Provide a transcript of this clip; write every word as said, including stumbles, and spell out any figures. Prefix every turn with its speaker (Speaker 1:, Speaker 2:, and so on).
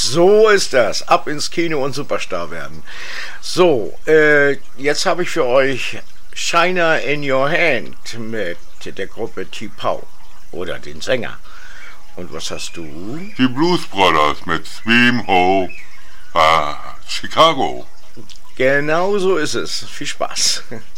Speaker 1: So ist das. Ab ins Kino und Superstar werden. So, äh, jetzt habe ich für euch China in Your Hand mit der Gruppe T'Pau oder den Sänger. Und was hast du?
Speaker 2: Die Blues Brothers mit Swim Ho äh, Chicago.
Speaker 1: Genau so ist es. Viel Spaß.